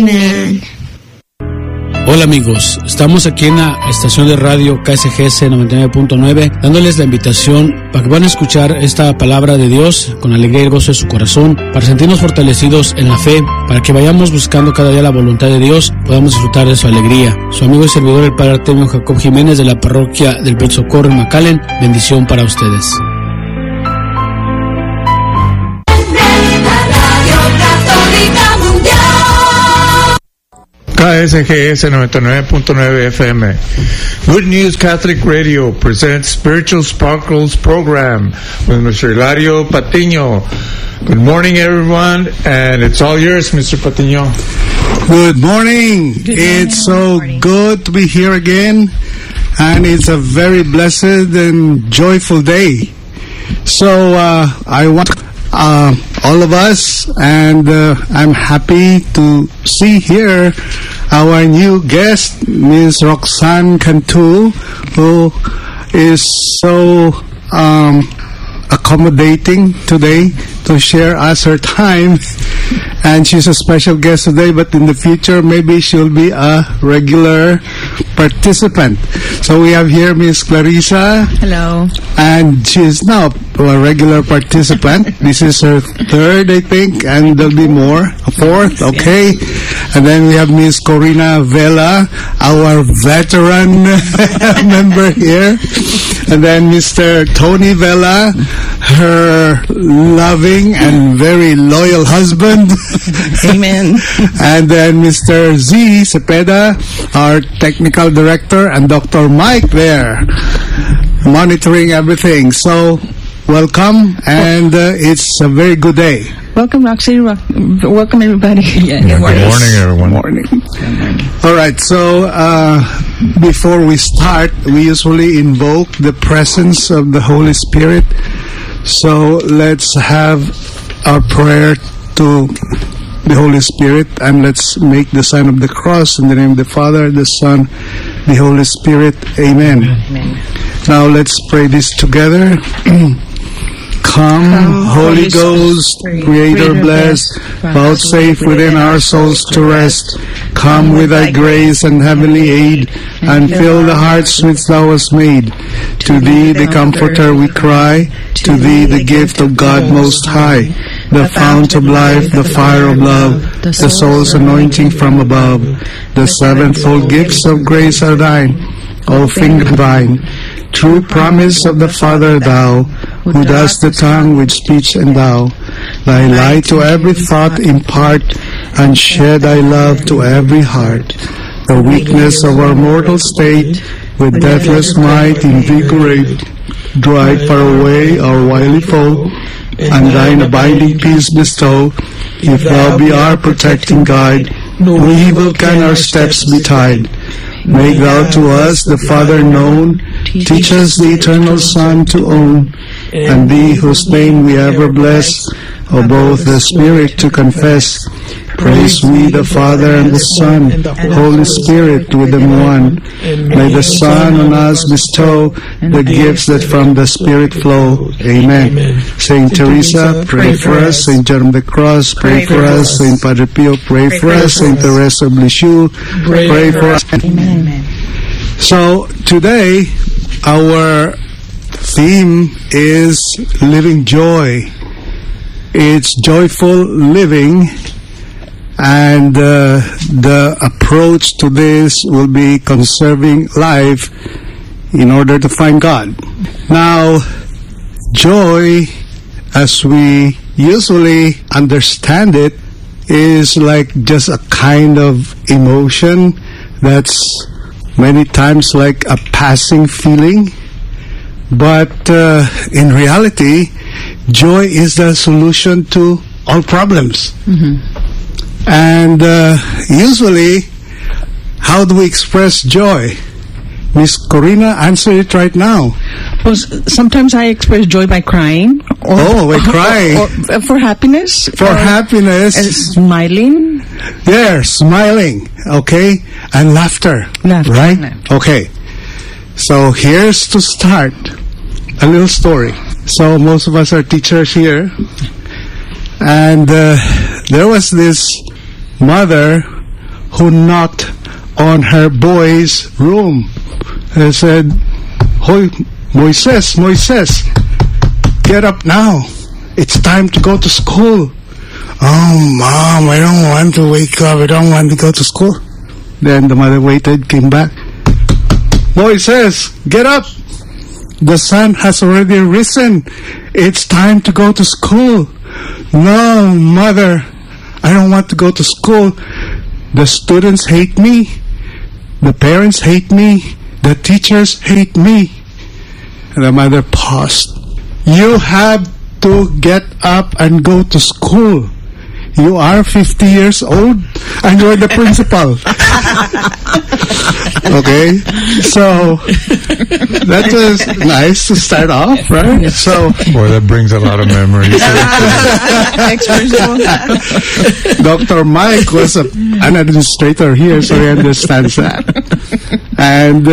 Amen. Hola amigos, estamos aquí en la estación de radio KSGS 99.9 dándoles la invitación para que van a escuchar esta palabra de Dios con alegría y gozo de su corazón, para sentirnos fortalecidos en la fe, para que vayamos buscando cada día la voluntad de Dios, podamos disfrutar de su alegría. Su amigo y servidor el Padre Artemio Jacob Jiménez de la parroquia del Buen Socorro en McAllen, bendición para ustedes. KSGS 99.9 FM. Good News Catholic Radio presents Spiritual Sparkles program with Mr. Hilario Patiño. Good morning, everyone, and it's all yours, Mr. Patiño. Good morning. It's so good to be here again, and it's a very blessed and joyful day. So I want all of us, and I'm happy to see here our new guest, Ms. Roxanne Cantu, who is so accommodating today to share us her time. And she's a special guest today, but in the future, maybe she'll be a regular participant. So we have here Miss Clarissa. Hello. And she's now a regular participant. This is her third, I think, and there'll be more. A fourth, okay. And then we have Miss Corina Vela, our veteran member here. And then Mr. Tony Vela, her loving and very loyal husband. Amen. And then Mr. Z Cepeda, our technical director, and Dr. Mike there, monitoring everything. So, welcome, and it's a very good day. Welcome, Roxy. Welcome, everybody. Good morning, everyone. Morning. All right, so before we start, we usually invoke the presence of the Holy Spirit. So let's have our prayer to the Holy Spirit, and let's make the sign of the cross in the name of the Father, the Son, the Holy Spirit. Amen. Amen. Now let's pray this together. Come, Holy Ghost, Creator blessed, vouchsafe within our souls to rest. Come with thy grace and heavenly aid, and fill the hearts which thou hast made. To thee, the Comforter, we cry, to thee, the gift of God Most High, the fount of life, the fire of love, the soul's anointing from above. The sevenfold gifts of grace are thine, all things divine. True promise of the Father thou, who dost the tongue with speech endow. Thy light to every thought impart, and shed thy love to every heart. The weakness of our mortal state, with deathless might invigorate. Drive far away our wily foe, and thine abiding peace bestow. If thou be our protecting guide, no evil can our steps betide. Make thou to us the Father known, teach us the eternal Son to own, and thee whose name we ever bless, O both the Spirit to confess. Praise we the Father and the Son, Holy Spirit with them one. May the Son on us bestow the gifts that from the Spirit flow. Amen. Saint Teresa, pray for us. Saint John of the Cross, pray for us. Saint Padre Pio, pray for us. Saint Teresa of Lisieux, pray for us. Amen. So today, our theme is living joy. It's joyful living, and the approach to this will be conserving life in order to find God. Now, joy, as we usually understand it, is like just a kind of emotion that's many times like a passing feeling. But in reality, joy is the solution to all problems. Mm-hmm. And usually, how do we express joy? Miss Corina, answer it right now. Well, sometimes I express joy by crying. By crying. Or for happiness. For happiness. Smiling. There, smiling. Okay. And laughter. Laughter. Right? Laughter. Okay. So here's to start a little story. So most of us are teachers here. And there was this mother who knocked on her boy's room and said, "Hoy, Moises, get up now. It's time to go to school." "Oh, Mom, I don't want to wake up. I don't want to go to school." Then the mother waited, came back. "Moises, get up. The sun has already risen. It's time to go to school." "No, Mother, I don't want to go to school. The students hate me. The parents hate me. The teachers hate me." And the mother paused. "You have to get up and go to school. You are 50 years old and you're the principal." Okay, so that was nice to start off, right? So, Boy, that brings a lot of memories. Dr. Mike was an administrator here, so he understands that. And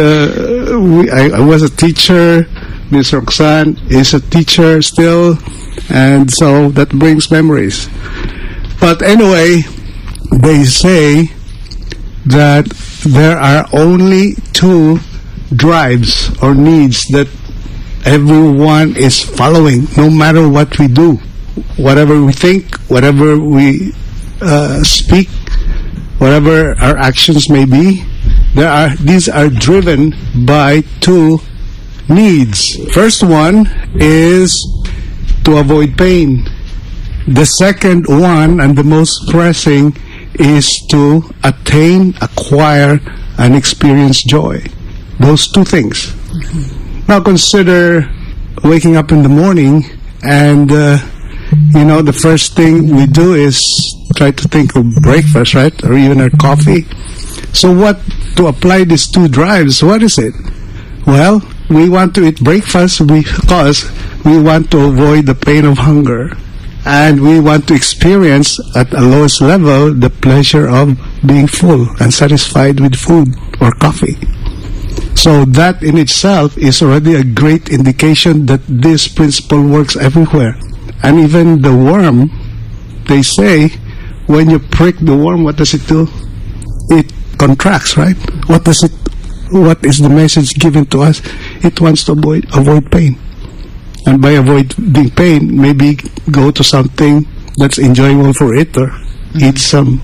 I was a teacher. Miss Roxanne is a teacher still, and so that brings memories. But anyway, they say that there are only two drives or needs that everyone is following, no matter what we do. Whatever we think, whatever we speak, whatever our actions may be, these are driven by two needs. First one is to avoid pain. The second one, and the most pressing, is to attain, acquire, and experience joy. Those two things. Now consider waking up in the morning and, the first thing we do is try to think of breakfast, right? Or even our coffee. So to apply these two drives, what is it? Well, we want to eat breakfast because we want to avoid the pain of hunger. And we want to experience at a lowest level the pleasure of being full and satisfied with food or coffee. So that in itself is already a great indication that this principle works everywhere. And even the worm, they say, when you prick the worm, what does it do? It contracts, right? What is the message given to us? It wants to avoid pain. And by avoiding pain, maybe go to something that's enjoyable for it, or eat some,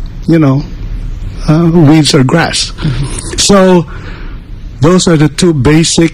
weeds or grass. So those are the two basic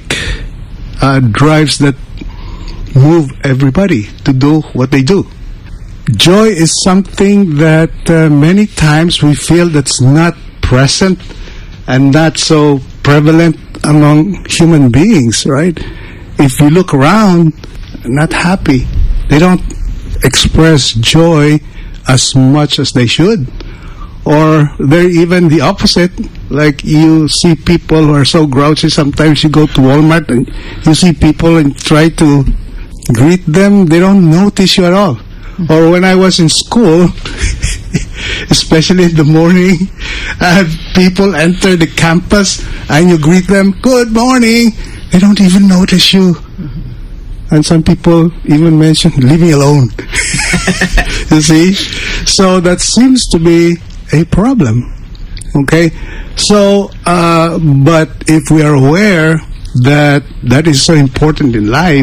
drives that move everybody to do what they do. Joy is something that many times we feel that's not present and not so prevalent among human beings, right? If you look around, not happy. They don't express joy as much as they should. Or they're even the opposite. Like you see people who are so grouchy. Sometimes you go to Walmart and you see people and try to greet them. They don't notice you at all. Or when I was in school, especially in the morning, people enter the campus and you greet them, "Good morning." They don't even notice you. And some people even mention, "Leave me alone." You see? So that seems to be a problem. Okay? So, but if we are aware that that is so important in life,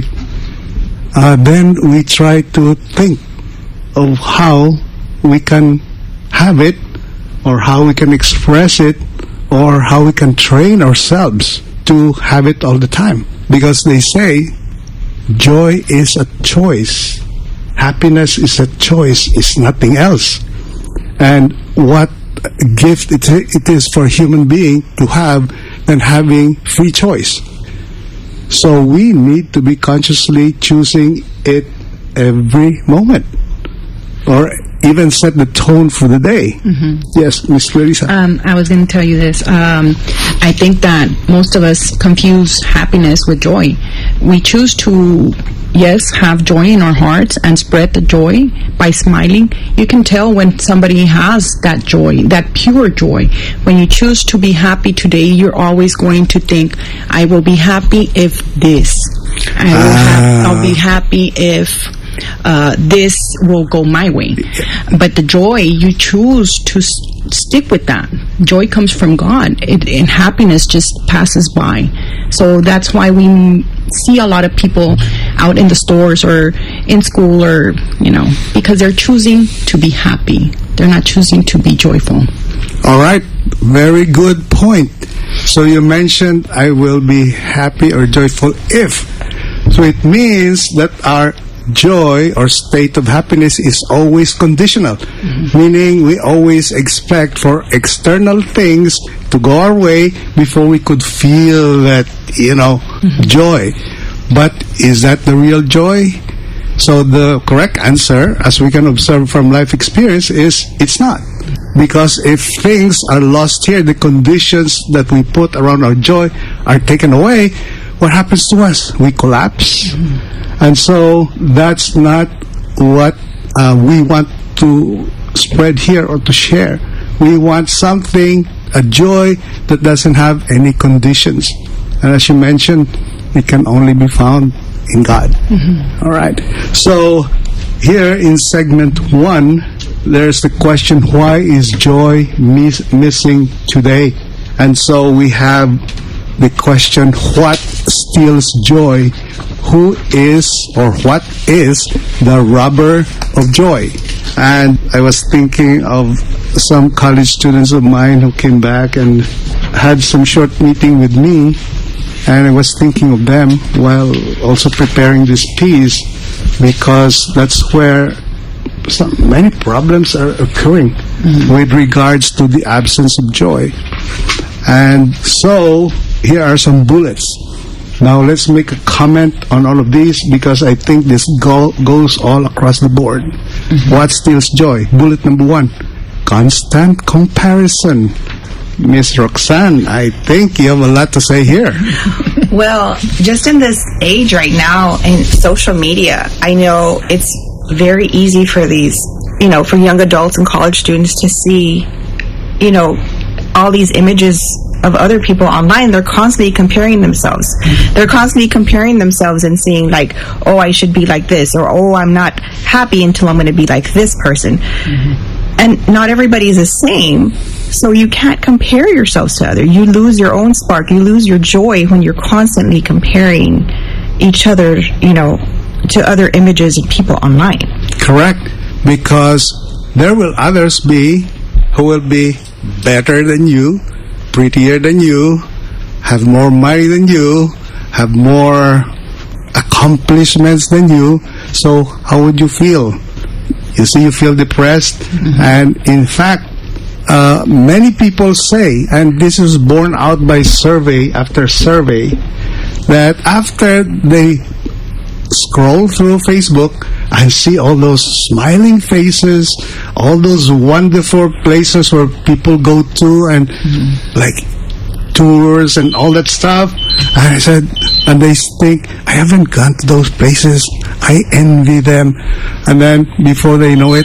then we try to think of how we can have it, or how we can express it, or how we can train ourselves to have it all the time. Because they say, joy is a choice. Happiness is a choice, is nothing else. And what a gift it is for a human being to have than having free choice. So we need to be consciously choosing it every moment, or even set the tone for the day. Yes, Miss Clarissa. I was going to tell you this. I think that most of us confuse happiness with joy. We choose to, yes, have joy in our hearts and spread the joy by smiling. You can tell when somebody has that joy, that pure joy. When you choose to be happy today, you're always going to think, I will be happy if this. I'll be happy if this will go my way. But the joy, you choose to stick with that. Joy comes from God, and happiness just passes by. So that's why we see a lot of people out in the stores or in school, or because they're choosing to be happy. They're not choosing to be joyful. All right, very good point. So you mentioned I will be happy or joyful if. So it means that our joy or state of happiness is always conditional, meaning we always expect for external things to go our way before we could feel that, joy. But is that the real joy? So the correct answer, as we can observe from life experience, is it's not. Because if things are lost here, the conditions that we put around our joy are taken away, what happens to us? We collapse. And so that's not what we want to spread here or to share. We want something, a joy that doesn't have any conditions. And as you mentioned, it can only be found in God. All right. So here in segment 1, there's the question, why is joy missing today? And so we have the question, what steals joy? Who is or what is the robber of joy? And I was thinking of some college students of mine who came back and had some short meeting with me, and I was thinking of them while also preparing this piece, because that's where many problems are occurring with regards to the absence of joy. And so here are some bullets. Now let's make a comment on all of these, because I think this goes all across the board. What steals joy? Bullet number 1, constant comparison. Miss Roxanne, I think you have a lot to say here. Well, just in this age right now in social media, I know it's very easy for these, for young adults and college students to see, all these images of other people online. They're constantly comparing themselves. They're constantly comparing themselves and saying like, oh, I should be like this, or oh, I'm not happy until I'm going to be like this person. And not everybody is the same, so you can't compare yourselves to others. You lose your own spark. You lose your joy when you're constantly comparing each other, to other images and people online. Correct, because there will others be who will be better than you, prettier than you, have more money than you, have more accomplishments than you. So how would you feel? You see, you feel depressed. And in fact, many people say, and this is borne out by survey after survey, that after they scroll through Facebook and see all those smiling faces, all those wonderful places where people go to, and like tours and all that stuff, and I said, and they think, I haven't gone to those places, I envy them. And then before they know it,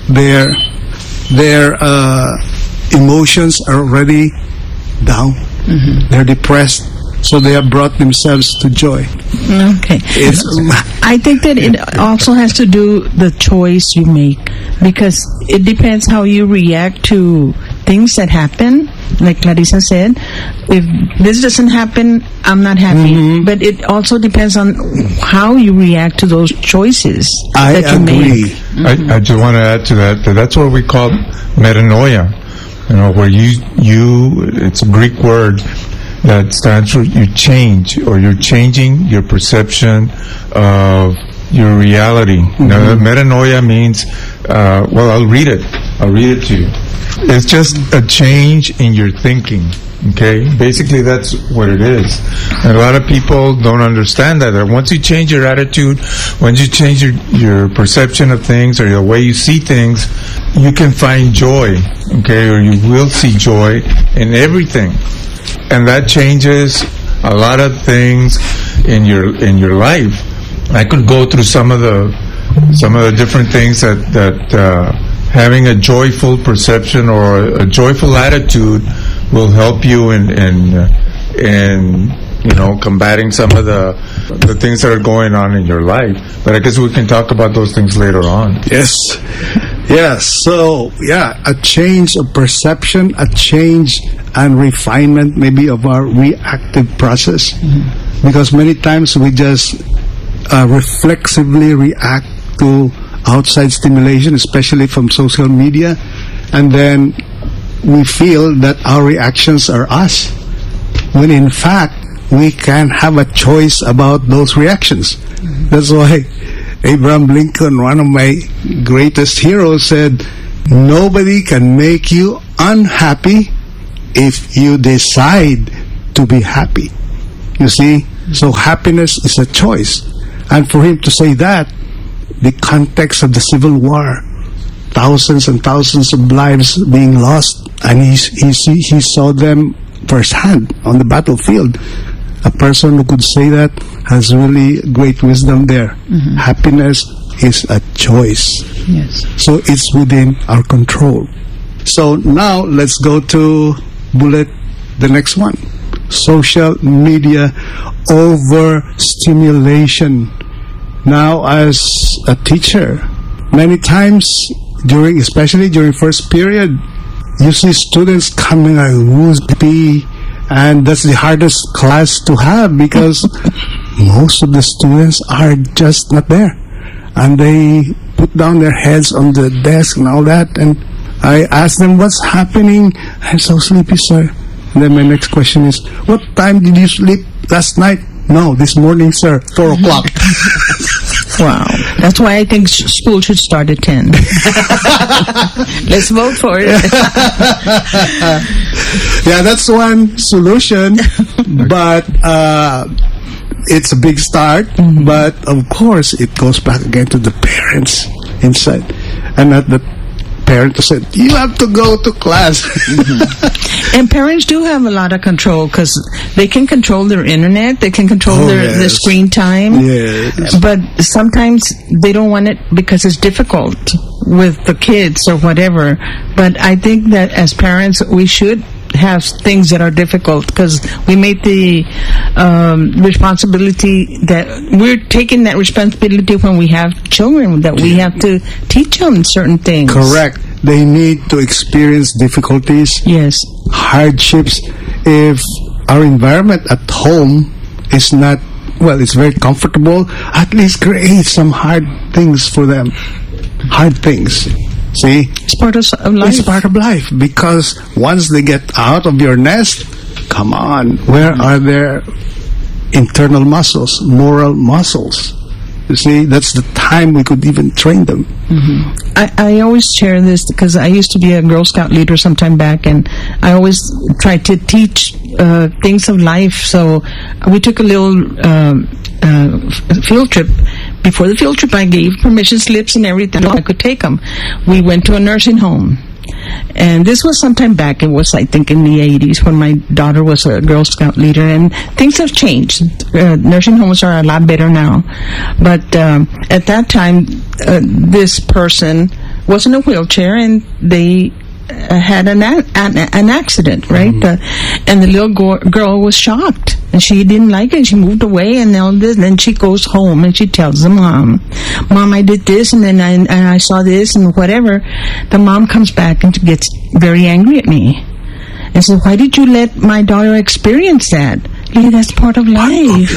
their emotions are already down. They're depressed. So they have brought themselves to joy. Okay. I think that it also has to do the choice you make, because it depends how you react to things that happen. Like Clarissa said, if this doesn't happen, I'm not happy. But it also depends on how you react to those choices that you make. I just want to add to that that's what we call metanoia. Where it's a Greek word that stands for you change, or you're changing your perception of your reality. Now, metanoia means, I'll read it to you. It's just a change in your thinking. Okay, basically that's what it is. And a lot of people don't understand that once you change your attitude, once you change your perception of things or the way you see things, you can find joy. Okay, or you will see joy in everything. And that changes a lot of things in your life. I could go through some of the different things that having a joyful perception or a joyful attitude will help you in combating some of the things that are going on in your life. But I guess we can talk about those things later on. Yes. Yes, so a change of perception, a change and refinement maybe of our reactive process. Because many times we just reflexively react to outside stimulation, especially from social media, and then we feel that our reactions are us, when in fact we can have a choice about those reactions. That's why Abraham Lincoln, one of my greatest heroes, said, nobody can make you unhappy if you decide to be happy. You see? So happiness is a choice. And for him to say that, the context of the Civil War, thousands and thousands of lives being lost, and he saw them firsthand on the battlefield. A person who could say that has really great wisdom there. Happiness is a choice. Yes. So it's within our control. So now let's go to the next one. Social media overstimulation. Now, as a teacher, many times especially during first period, you see students coming like woozy, and that's the hardest class to have because most of the students are just not there, and they put down their heads on the desk and all that, and I ask them, what's happening? I'm so sleepy, sir. And then my next question is, what time did you sleep last night? No, this morning, sir, 4 o'clock. Wow. That's why I think school should start at 10. Let's vote for it. Yeah, that's one solution, but it's a big start. But of course, it goes back again to the parents inside, and not the parent who said, you have to go to class. And parents do have a lot of control because they can control their internet, they can control their screen time. Yes. But sometimes they don't want it because it's difficult with the kids or whatever. But I think that as parents, we should have things that are difficult because we made the responsibility that we're taking that responsibility when we have children, that we have to teach them certain things. Correct. They need to experience difficulties, yes, hardships. If our environment at home is not, it's very comfortable, at least create some hard things for them. Hard things. See? It's part of life. It's part of life, because once they get out of your nest, come on, where are their internal muscles, moral muscles? You see, that's the time we could even train them. I always share this because I used to be a Girl Scout leader some time back, and I always tried to teach things of life. So we took a little field trip. Before the field trip, I gave permission slips and everything. I could take them. We went to a nursing home. And this was sometime back. It was, I think, in the 80s when my daughter was a Girl Scout leader. And things have changed. Nursing homes are a lot better now. But at that time, this person was in a wheelchair, and they had an accident, right? And the little girl was shocked, and she didn't like it. She moved away, and then she goes home and she tells the mom, I did this, and then I saw this, and whatever. The mom comes back and gets very angry at me and says, why did you let my daughter experience that? That's part of life.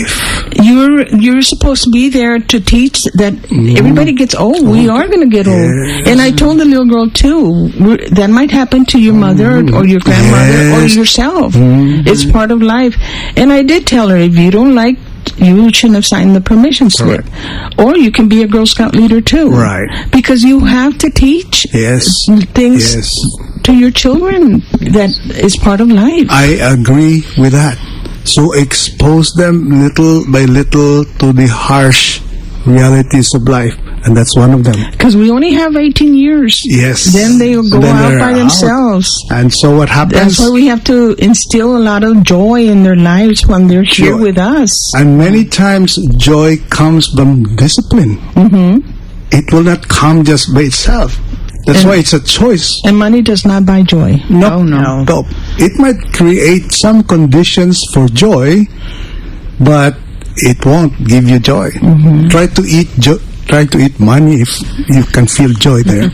You're supposed to be there to teach that everybody gets old. We are going to get old. And I told the little girl too, that might happen to your mother or your grandmother or yourself. It's part of life. And I did tell her, if you don't like, you shouldn't have signed the permission slip. Or you can be a Girl Scout leader too. Right. Because you have to teach things to your children that is part of life. I agree with that. So expose them little by little to the harsh realities of life, and that's one of them. Because we only have 18 years. Yes. Then they'll go out by themselves. And so what happens? That's why we have to instill a lot of joy in their lives when they're here with us. And many times joy comes from discipline. It will not come just by itself. That's why it's a choice. And money does not buy joy. No. It might create some conditions for joy, but it won't give you joy. Try to trying to eat money if you can feel joy there.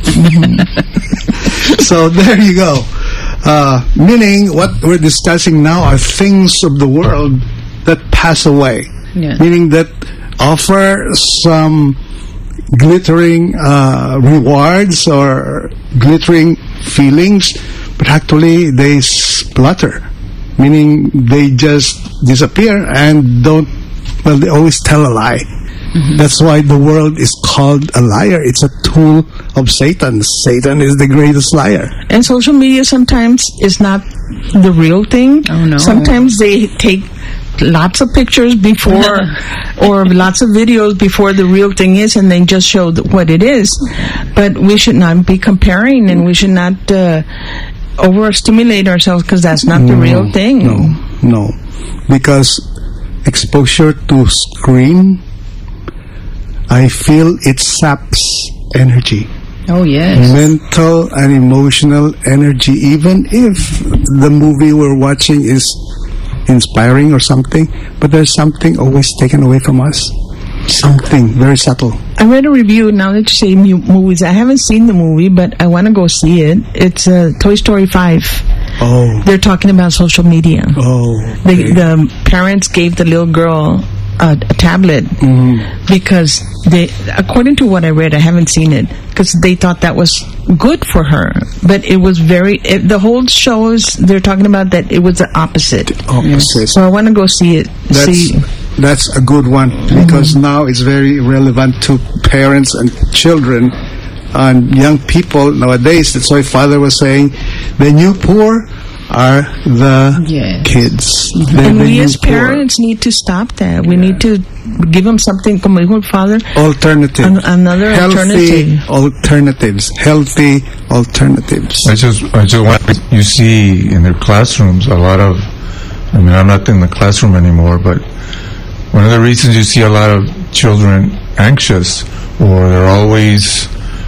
So there you go. Meaning what we're discussing now are things of the world that pass away. Yeah. Meaning that offer some glittering rewards or glittering feelings, but actually they splutter. Meaning they just disappear and they always tell a lie. Mm-hmm. That's why the world is called a liar. It's a tool of Satan. Satan is the greatest liar. And social media sometimes is not the real thing. Oh, no. Sometimes they take lots of pictures before or lots of videos before the real thing is, and they just show what it is. But we should not be comparing, and we should not overstimulate ourselves, because that's not the real thing. No. Because exposure to screen, I feel it saps energy. Oh, yes. Mental and emotional energy, even if the movie we're watching is inspiring or something, but there's something always taken away from us. Something very subtle. I read a review, now that you say movies, I haven't seen the movie, but I want to go see it. It's Toy Story 5. Oh. They're talking about social media. Oh. Okay. The parents gave the little girl a tablet because they, according to what I read, I haven't seen it, because they thought that was good for her, but it was the whole shows they're talking about that it was the opposite. So I want to go see it. That's a good one, because now it's very relevant to parents and children and young people nowadays. That's why Father was saying the new poor are the kids. And we as parents need to stop that. We need to give them something, como dijo Father, alternative. Another healthy alternatives. Healthy alternatives. I just want you see in their classrooms a lot of, I'm not in the classroom anymore, but one of the reasons you see a lot of children anxious, or they're always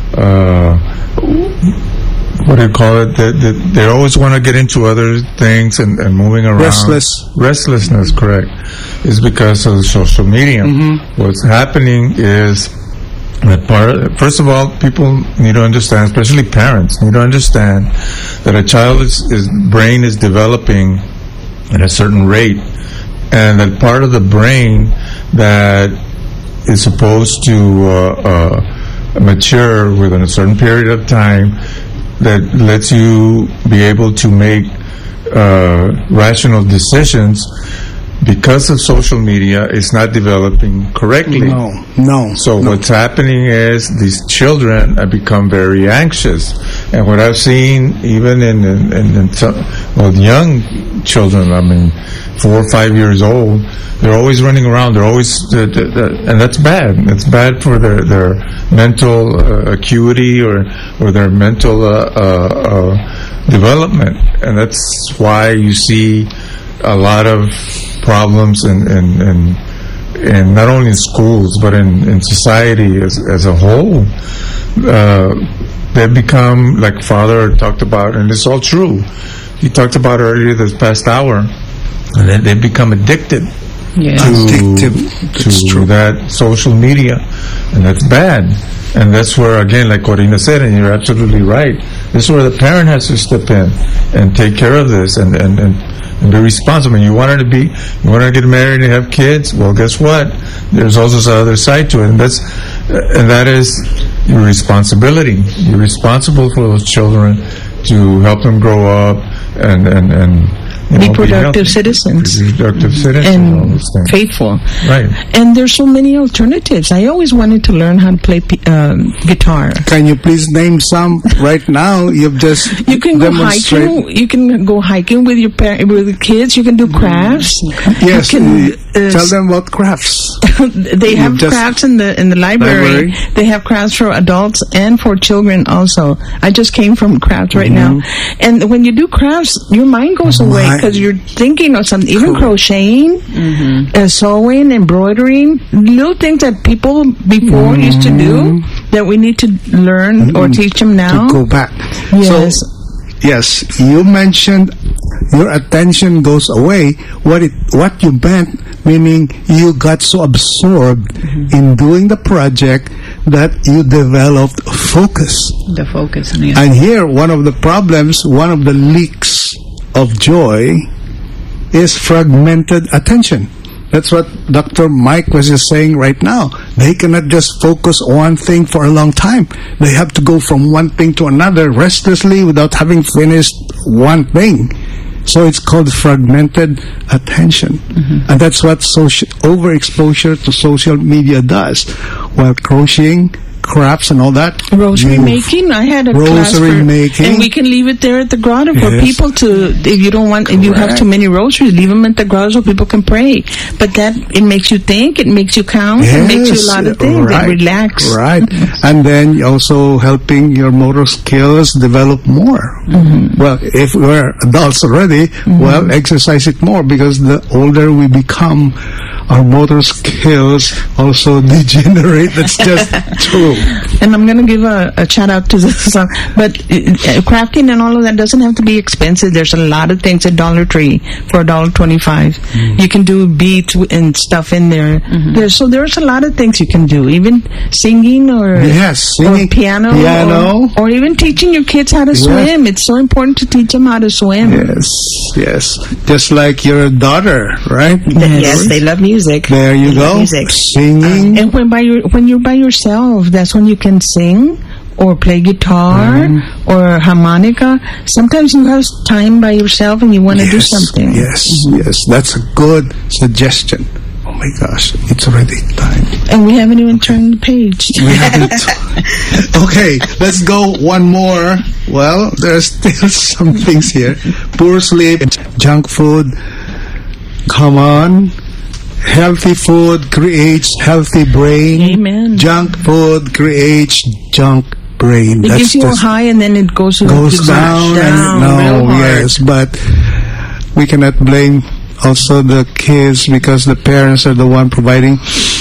what do you call it? They always want to get into other things and moving around. Restlessness, correct. Is because of social media. What's happening is that first of all, people need to understand, especially parents, need to understand that a child's brain is developing at a certain rate, and that part of the brain that is supposed to mature within a certain period of time, that lets you be able to make rational decisions, because of social media, is not developing correctly. No. So what's happening is these children have become very anxious, and what I've seen even in some, young children, 4 or 5 years old, they're always running around. They're always, and that's bad. It's bad for their mental acuity or their mental development, and that's why you see a lot of problems in not only in schools but in society as a whole. They've become, like Father talked about, and it's all true. He talked about earlier this past hour, and they've become addicted to that social media, and that's bad. And that's where, again, like Corina said, and you're absolutely right, this is where the parent has to step in and take care of this and be responsible. You want to get married and have kids? Well, guess what? There's also the other side to it, and that is your responsibility. You're responsible for those children to help them grow up and be productive citizens. And faithful. Right. And there's so many alternatives. I always wanted to learn how to play guitar. Can you please name some right now? You've just You can go hiking. You can go hiking with your with the kids. You can do crafts. Yes. Tell them about crafts. They have crafts in the library. They have crafts for adults and for children also. I just came from crafts right now. And when you do crafts, your mind goes away, because you're thinking of something. Even crocheting, sewing, embroidering, little things that people before used to do that we need to learn or teach them now. To go back. Yes. So, yes, you mentioned your attention goes away. What you meant, meaning you got so absorbed in doing the project that you developed focus. The focus. Yeah. And here, one of the problems, one of the leaks of joy is fragmented attention. That's what Dr. Mike was just saying right now. They cannot just focus on one thing for a long time. They have to go from one thing to another restlessly without having finished one thing. So it's called fragmented attention. And that's what overexposure to social media does. While crocheting, crafts and all that. Rosary making. I had a class making. And we can leave it there at the grotto for people to, if you don't want, if you have too many rosaries, leave them at the grotto so people can pray. But that, it makes you think, it makes you count, it makes you a lot of things, and relax. Right. And then also helping your motor skills develop more. Well, if we're adults already, well, exercise it more, because the older we become, our motor skills also degenerate. That's just true. And I'm going to give a shout out to this song. But crafting and all of that doesn't have to be expensive. There's a lot of things at Dollar Tree for $1.25. You can do beads and stuff in there. So there's a lot of things you can do. Even singing or singing, or piano. Or even teaching your kids how to swim. It's so important to teach them how to swim. Yes. Just like your daughter, right? Yes, they love music. There you go. Music. Singing. And when you're by yourself, that's when you can sing or play guitar or harmonica. Sometimes you have time by yourself and you want to do something. Yes, that's a good suggestion. Oh my gosh, it's already time. And we haven't even turned the page. We haven't. Okay, let's go one more. Well, there's still some things here. Poor sleep, junk food. Come on. Healthy food creates healthy brain. Amen. Junk food creates junk brain. It gives you a high and then it goes down. Yes, but we cannot blame also the kids, because the parents are the one providing.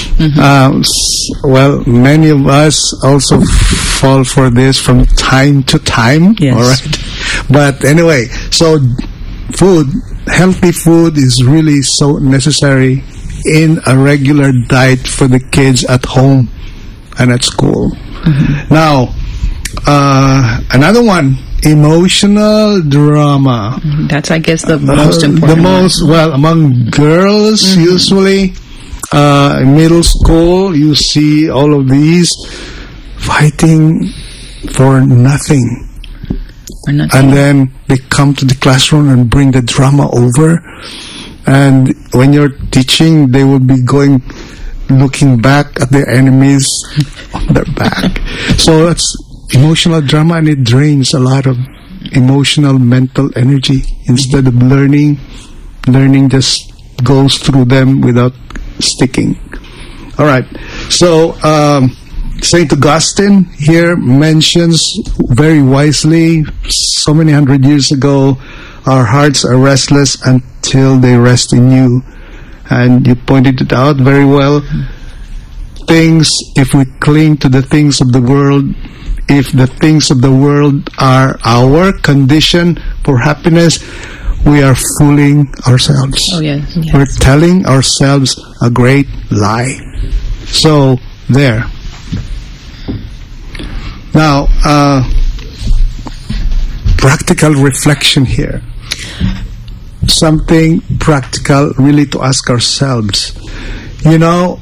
Well, many of us also fall for this from time to time. Yes. All right. But anyway, so food, healthy food is really so necessary in a regular diet for the kids at home and at school. Now, another one, emotional drama. That's, I guess, the most important. The most, well, among girls, usually, in middle school, you see all of these fighting for nothing. And then they come to the classroom and bring the drama over. And when you're teaching, they will be looking back at their enemies on their back. So that's emotional drama, and it drains a lot of emotional, mental energy. Instead of learning just goes through them without sticking. All right. So St. Augustine here mentions very wisely, so many hundred years ago, our hearts are restless until they rest in you. And you pointed it out very well. If we cling to the things of the world, if the things of the world are our condition for happiness, we are fooling ourselves. Oh, yes. We're telling ourselves a great lie. So, there. Now, practical reflection here. Something practical really to ask ourselves. You know...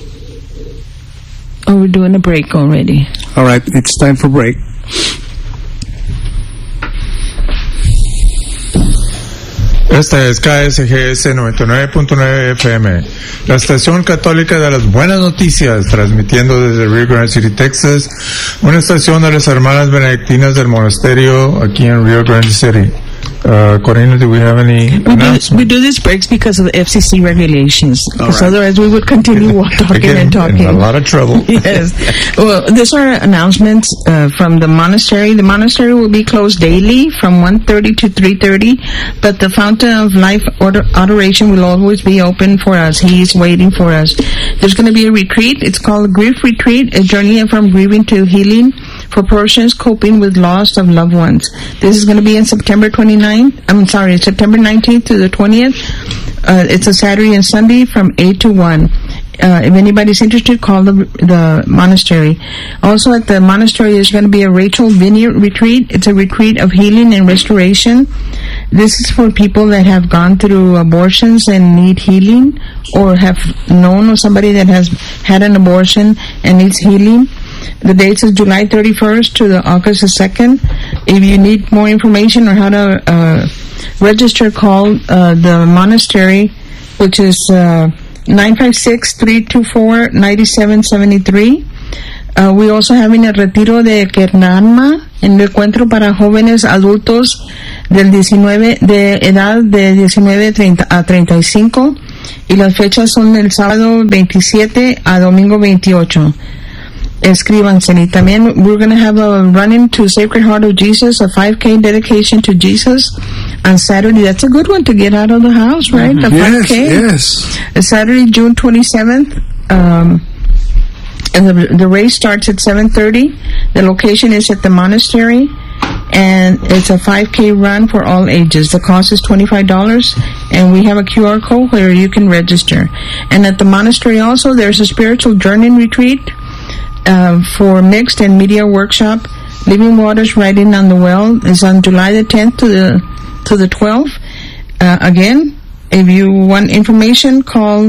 Oh, we're doing a break already. All right, it's time for break. Esta es KSGS 99.9 FM, la estación católica de las buenas noticias, transmitiendo desde Rio Grande City, Texas, una estación de las hermanas benedictinas del monasterio aquí en Rio Grande City. Corina, do we have any announcements? We do these breaks because of the FCC regulations. Because otherwise we would continue talking and talking. In a lot of trouble. Yes. Well, these are announcements from the monastery. The monastery will be closed daily from 1:30 to 3:30, but the Fountain of Life Adoration will always be open for us. He is waiting for us. There's going to be a retreat. It's called Grief Retreat, a journey from grieving to healing for persons coping with loss of loved ones. This is going to be in September 19th to the 20th. It's a Saturday and Sunday from 8 to 1. if anybody's interested, call the monastery. Also at the monastery, there's going to be a Rachel Vineyard retreat. It's a retreat of healing and restoration. This is for people that have gone through abortions and need healing, or have known of somebody that has had an abortion and needs healing. The dates is July 31st to the August 2nd. If you need more information on how to register, call the monastery, which is 956-324-9773. We also having a retiro de Kernama, en el encuentro para jóvenes adultos de edad de 19 a 35, y las fechas son el sábado 27 a domingo 28. Escríbanse. Y también we're going to have a running to Sacred Heart of Jesus, a 5K dedication to Jesus on Saturday. That's a good one to get out of the house, right? The 5K. Yes. Saturday, June 27th. And the race starts at 7:30. The location is at the monastery, and it's a 5K run for all ages. The cost is $25, and we have a QR code where you can register. And at the monastery also, there's a spiritual journeying retreat for mixed and media workshop. Living Waters Writing on the Well is on July the 10th to the 12th. Again, if you want information, call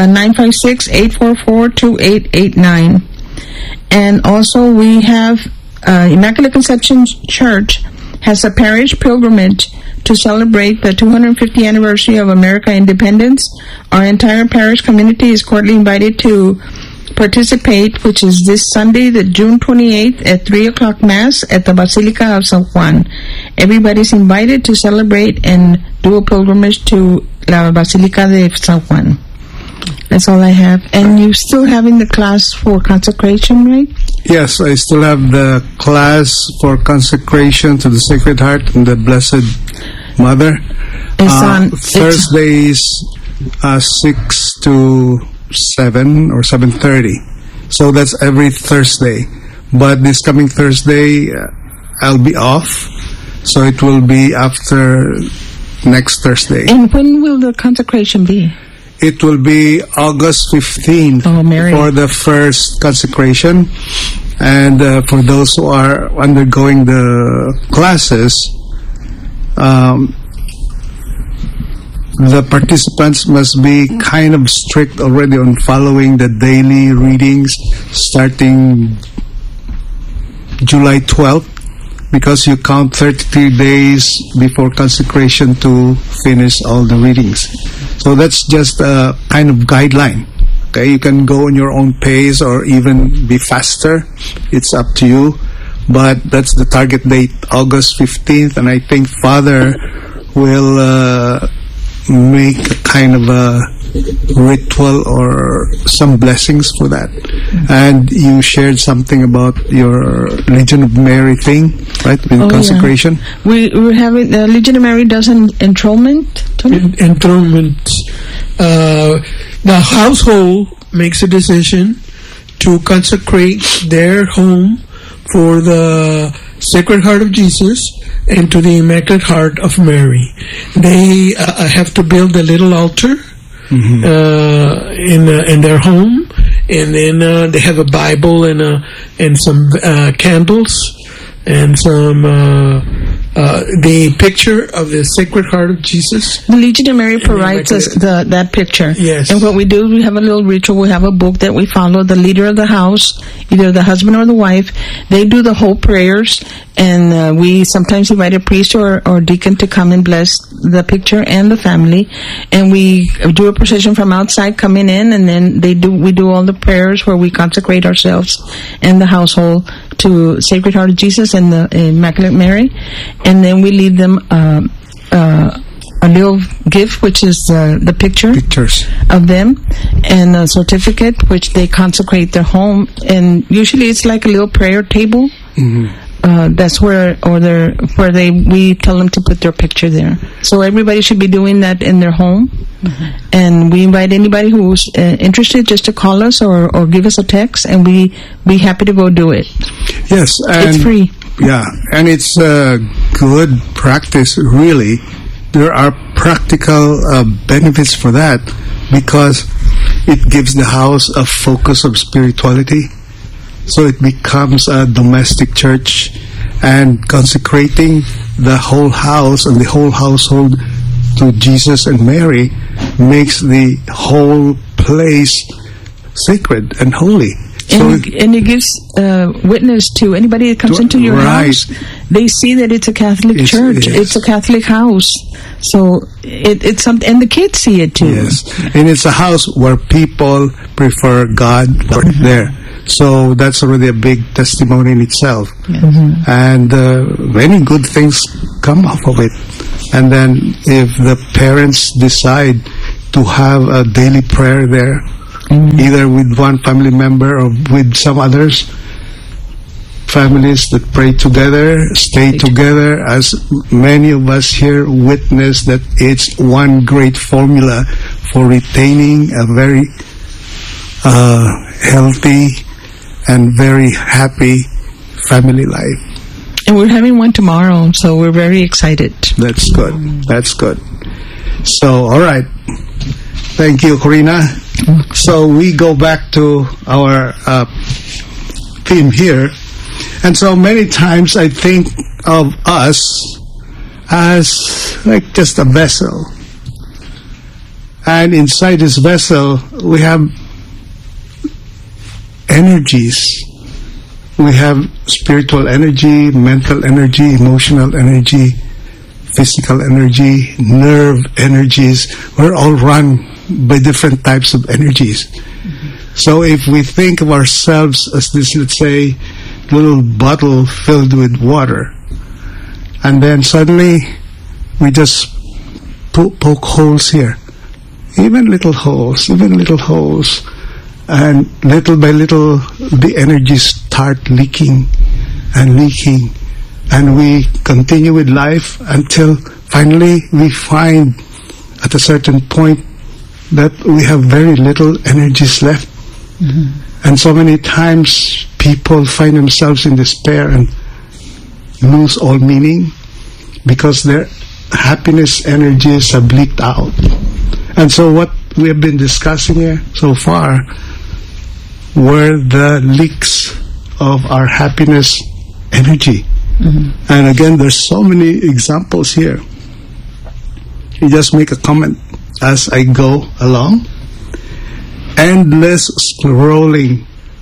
956-844-2889. And also we have Immaculate Conception Church has a parish pilgrimage to celebrate the 250th anniversary of American independence. Our entire parish community is cordially invited to participate, which is this Sunday, the June 28th at 3 o'clock Mass at the Basilica of San Juan. Everybody's invited to celebrate and do a pilgrimage to La Basilica de San Juan. That's all I have. And you're still having the class for consecration, right? Yes, I still have the class for consecration to the Sacred Heart and the Blessed Mother. It's on Thursdays, 6 to 7 or 7:30. So that's every Thursday. But this coming Thursday, I'll be off. So it will be after next Thursday. And when will the consecration be? It will be August 15th for the first consecration. And for those who are undergoing the classes, the participants must be kind of strict already on following the daily readings starting July 12th, because you count 33 days before consecration to finish all the readings. So that's just a kind of guideline. Okay, you can go on your own pace or even be faster. It's up to you. But that's the target date, August 15th. And I think Father will make a kind of a ritual or some blessings for that. And you shared something about your Legion of Mary thing, right, with consecration? Yeah. We're having, the Legion of Mary does an enthronement. Enthronement. The household makes a decision to consecrate their home for the Sacred Heart of Jesus and to the Immaculate Heart of Mary. They have to build a little altar in their home, and then they have a Bible and some candles and some the picture of the Sacred Heart of Jesus. The Legion of Mary provides us that picture. Yes. And what we do, we have a little ritual. We have a book that we follow. The leader of the house, either the husband or the wife, they do the whole prayers, and we sometimes invite a priest or deacon to come and bless the picture and the family. And we do a procession from outside coming in, and then we do all the prayers where we consecrate ourselves and the household to Sacred Heart of Jesus and the Immaculate Mary. And then we leave them a little gift, which is the pictures of them, and a certificate, which they consecrate their home. And usually it's like a little prayer table. That's where we tell them to put their picture there. So everybody should be doing that in their home. And we invite anybody who's interested just to call us or give us a text, and we be happy to go do it. Yes, and it's free. Yeah, and it's a good practice, really. There are practical benefits for that, because it gives the house a focus of spirituality. So it becomes a domestic church, and consecrating the whole house and the whole household to Jesus and Mary makes the whole place sacred and holy. And it gives witness to anybody that comes into your house. They see that it's a Catholic church. Yes. It's a Catholic house. So it's something, and the kids see it too. Yes, and it's a house where people prefer God there. So that's already a big testimony in itself. Mm-hmm. And many good things come off of it. And then if the parents decide to have a daily prayer there, either with one family member or with some others, families that pray together, stay together, as many of us here witness that it's one great formula for retaining a very healthy and very happy family life. And we're having one tomorrow, so we're very excited. That's good. That's good. So, all right. Thank you, Corina. So we go back to our theme here. And so many times I think of us as like just a vessel. And inside this vessel, we have energies. We have spiritual energy, mental energy, emotional energy, physical energy, nerve energies. We're all run by different types of energies. So if we think of ourselves as this, let's say, little bottle filled with water, and then suddenly we just poke holes here, even little holes, and little by little the energies start leaking, and we continue with life until finally we find at a certain point that we have very little energies left. And so many times people find themselves in despair and lose all meaning because their happiness energies have leaked out. And so what we have been discussing here so far were the leaks of our happiness energy. And again, there's so many examples here. You just make a comment as I go along. Endless scrolling.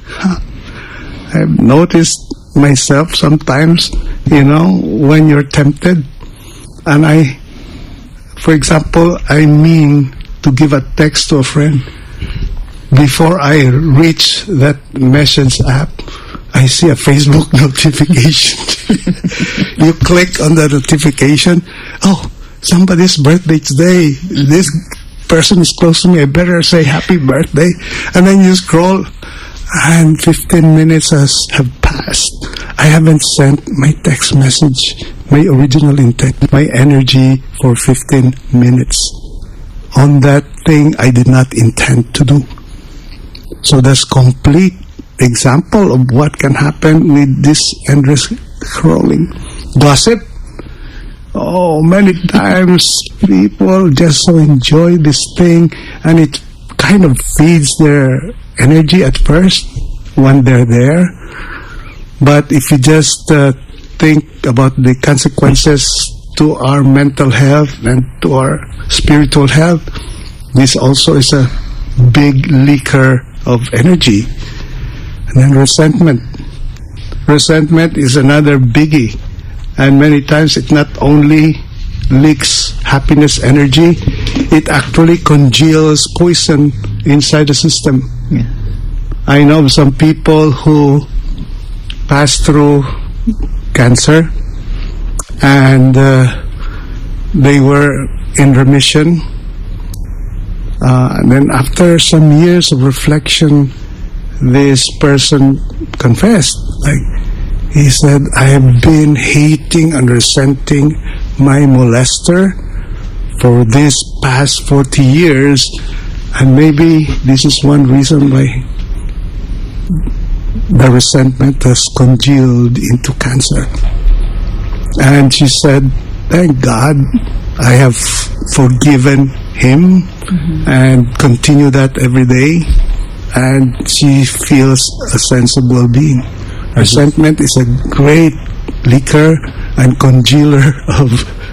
I've noticed myself sometimes, when you're tempted, and for example, I mean to give a text to a friend. Before I reach that message app, I see a Facebook notification. You click on the notification. Oh, somebody's birthday today. This person is close to me. I better say happy birthday. And then you scroll, and 15 minutes have passed. I haven't sent my text message, my original intent, my energy for 15 minutes on that thing I did not intend to do. So that's complete example of what can happen with this endless scrolling. Gossip. Oh, many times people just so enjoy this thing, and it kind of feeds their energy at first when they're there. But if you just think about the consequences to our mental health and to our spiritual health, this also is a big leaker of energy. And then resentment. Resentment is another biggie. And many times it not only leaks happiness energy, it actually congeals poison inside the system. Yeah. I know some people who pass through cancer, and they were in remission. And then after some years of reflection, this person confessed, he said, I have been hating and resenting my molester for this past 40 years, and maybe this is one reason why the resentment has congealed into cancer. And she said, thank God I have forgiven him and continue that every day, and she feels a sense of well-being. Resentment is a great leaker and congealer of,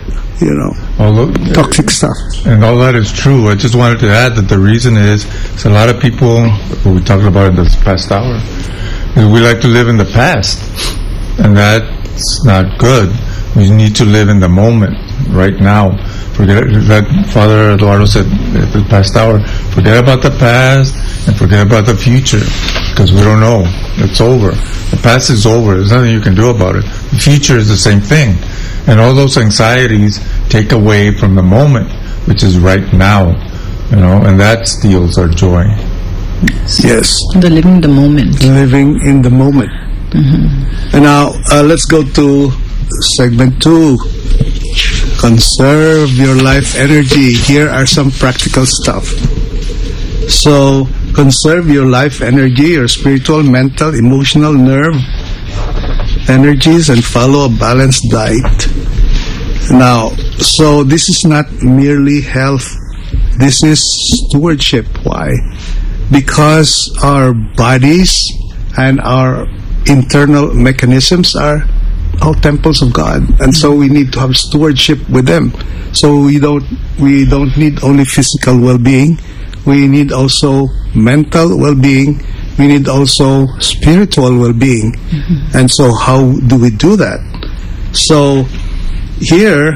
toxic stuff. And all that is true. I just wanted to add that the reason is a lot of people, what we talked about in this past hour, is we like to live in the past, and that's not good. We need to live in the moment, right now. Forget, like Father Eduardo said at the past hour, forget about the past and forget about the future, because we don't know. It's over. The past is over. There's nothing you can do about it. The future is the same thing. And all those anxieties take away from the moment, which is right now, and that steals our joy. Yes. The living the moment. Living in the moment. And now, let's go to segment 2. Conserve your life energy. Here are some practical stuff. So, conserve your life energy, your spiritual, mental, emotional, nerve energies, and follow a balanced diet. Now, so this is not merely health. This is stewardship. Why? Because our bodies and our internal mechanisms are all temples of God, and so we need to have stewardship with them. So we don't need only physical well-being. We need also mental well-being. We need also spiritual well-being. And so how do we do that? So here,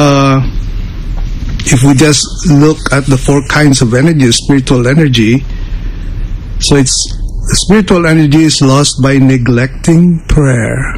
if we just look at the 4 kinds of energy, spiritual energy, so spiritual energy is lost by neglecting prayer,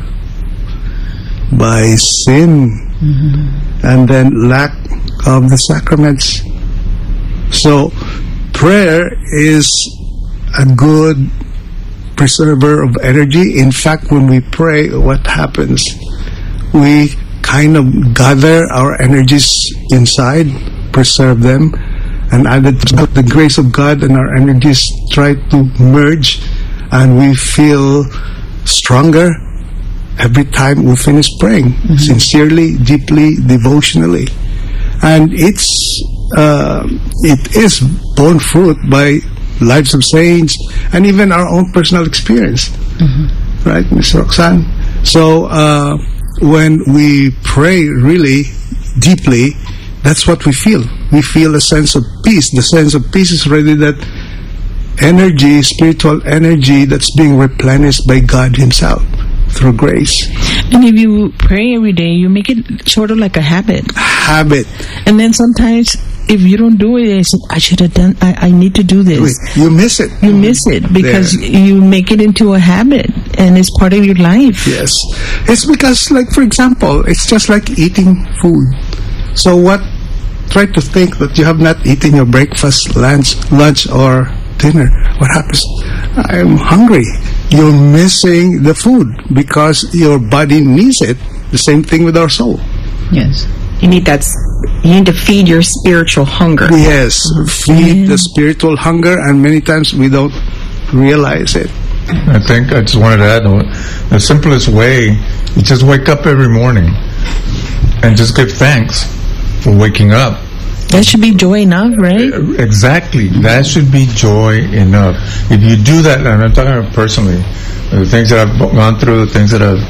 by sin, and then lack of the sacraments. So prayer is a good preserver of energy. In fact, when we pray, what happens? We kind of gather our energies inside, preserve them, and added to the grace of God, and our energies try to merge, and we feel stronger every time we finish praying, sincerely, deeply, devotionally. And it is borne fruit by lives of saints and even our own personal experience. Right, Ms. Roxanne? So when we pray really deeply, that's what we feel. We feel a sense of peace. The sense of peace is really that energy, spiritual energy that's being replenished by God Himself through grace. And if you pray every day, you make it sort of like a habit. And then sometimes if you don't do it, I should have done, I need to do this. You miss it. You miss it because you make it into a habit and it's part of your life. Yes. It's because, like, for example, it's just like eating food. So try to think that you have not eaten your breakfast, lunch or dinner. What happens? I'm hungry. You're missing the food because your body needs it. The same thing with our soul. Yes. You need to feed your spiritual hunger. Yes, feed the spiritual hunger, and many times we don't realize it. I think I just wanted to add, the simplest way, you just wake up every morning and just give thanks for waking up. That should be joy enough, right? Exactly. That should be joy enough. If you do that, and I'm talking about personally, the things that I've gone through, the things that I've,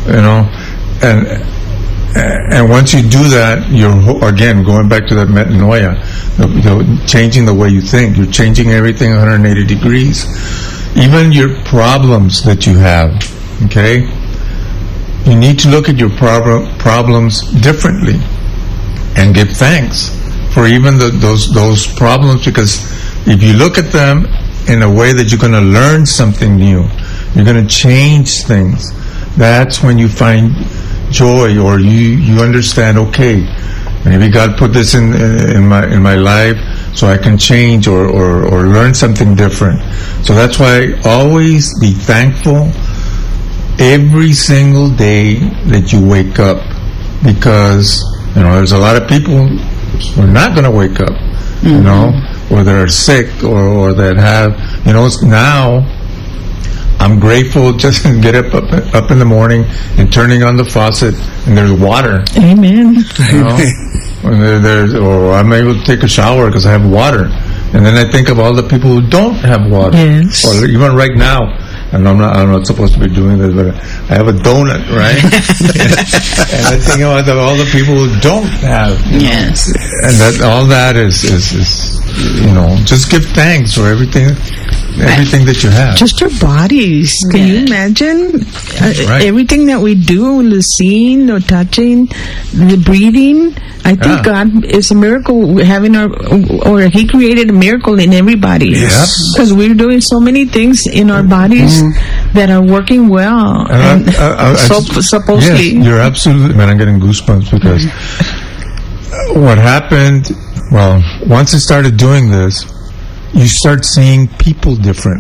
and once you do that, you're, again, going back to that metanoia, changing the way you think. You're changing everything 180 degrees. Even your problems that you have, okay? You need to look at your problems differently and give thanks for even those problems, because if you look at them in a way that you're going to learn something new, you're going to change things, that's when you find joy, or you understand, okay, maybe God put this in my life so I can change or learn something different. So that's why always be thankful every single day that you wake up, because there's a lot of people who are not going to wake up, or that are sick, or that have, now I'm grateful just to get up in the morning and turning on the faucet and there's water. Amen. Or I'm able to take a shower because I have water. And then I think of all the people who don't have water. Yes. Or even right now, and I'm not supposed to be doing this, but I have a donut, right? And I think about all the people who don't have. Yes. And that all that is just give thanks for everything that you have. Just our bodies. Can you imagine everything that we do, the seeing or touching, the breathing? I think God is a miracle having or He created a miracle in everybody. Yes. Because we're doing so many things in our bodies that are working well. And supposedly. Yes, you're absolutely, man, I'm getting goosebumps because what happened, once I started doing this, you start seeing people different.